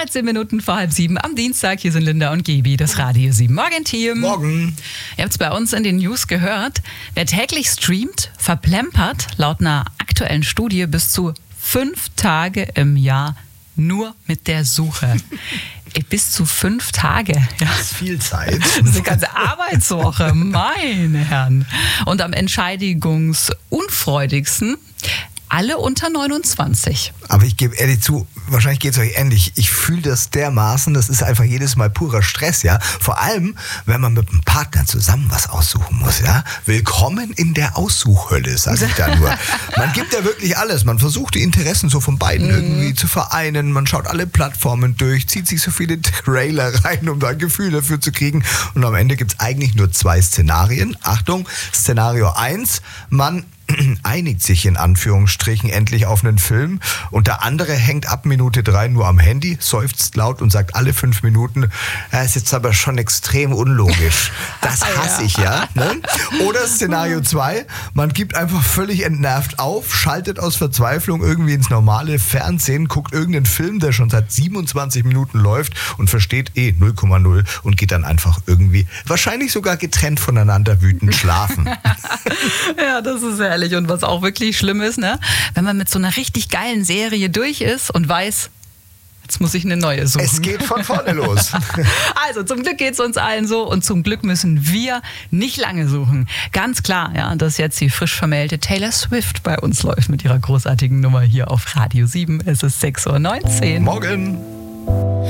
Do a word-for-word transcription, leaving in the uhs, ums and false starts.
dreizehn Minuten vor halb sieben am Dienstag. Hier sind Linda und Gaby, das Radio sieben Morgen-Team. Morgen. Ihr habt es bei uns in den News gehört. Wer täglich streamt, verplempert laut einer aktuellen Studie bis zu fünf Tage im Jahr nur mit der Suche. Bis zu fünf Tage. Ja. Das ist viel Zeit. Das ist eine ganze Arbeitswoche, meine Herren. Und am entscheidungsunfreudigsten alle unter neunundzwanzig. Aber ich gebe ehrlich zu, wahrscheinlich geht es euch ähnlich. Ich fühle das dermaßen, das ist einfach jedes Mal purer Stress, ja. Vor allem, wenn man mit einem Partner zusammen was aussuchen muss, ja. Willkommen in der Aussuchhölle, sage ich da nur. Man gibt ja wirklich alles. Man versucht die Interessen so von beiden mm. irgendwie zu vereinen. Man schaut alle Plattformen durch, zieht sich so viele Trailer rein, um da ein Gefühl dafür zu kriegen. Und am Ende gibt es eigentlich nur zwei Szenarien. Achtung, Szenario eins, man einigt sich in Anführungsstrichen endlich auf einen Film und der andere hängt ab Minute drei nur am Handy, seufzt laut und sagt alle fünf Minuten, das ist jetzt aber schon extrem unlogisch. Das hasse ich ja. Ne? Oder Szenario zwei, man gibt einfach völlig entnervt auf, schaltet aus Verzweiflung irgendwie ins normale Fernsehen, guckt irgendeinen Film, der schon seit siebenundzwanzig Minuten läuft und versteht eh null Komma null und geht dann einfach irgendwie, wahrscheinlich sogar getrennt voneinander wütend schlafen. Ja, das ist ehrlich. Und was auch wirklich schlimm ist, ne? Wenn man mit so einer richtig geilen Serie durch ist und weiß, jetzt muss ich eine neue suchen. Es geht von vorne los. Also zum Glück geht es uns allen so und zum Glück müssen wir nicht lange suchen. Ganz klar, ja, dass jetzt die frisch vermählte Taylor Swift bei uns läuft mit ihrer großartigen Nummer hier auf Radio sieben. Es ist sechs Uhr neunzehn. Morgen.